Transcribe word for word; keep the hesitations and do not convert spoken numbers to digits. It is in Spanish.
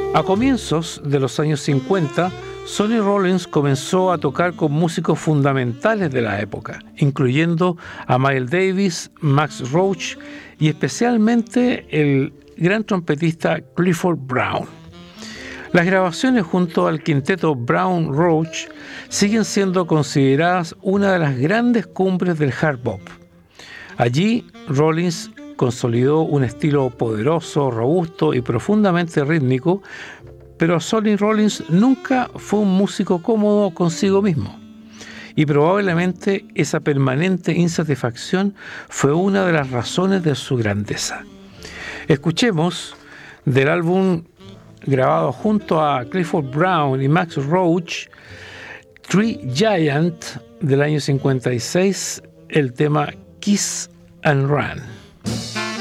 A comienzos de los años cincuenta, Sonny Rollins comenzó a tocar con músicos fundamentales de la época, incluyendo a Miles Davis, Max Roach y especialmente el gran trompetista Clifford Brown. Las grabaciones junto al quinteto Brown-Roach siguen siendo consideradas una de las grandes cumbres del hard bop. Allí, Rollins consolidó un estilo poderoso, robusto y profundamente rítmico, pero Sonny Rollins nunca fue un músico cómodo consigo mismo. Y probablemente esa permanente insatisfacción fue una de las razones de su grandeza. Escuchemos del álbum grabado junto a Clifford Brown y Max Roach, Three Giant, del año cincuenta y seis, el tema Kiss and Run.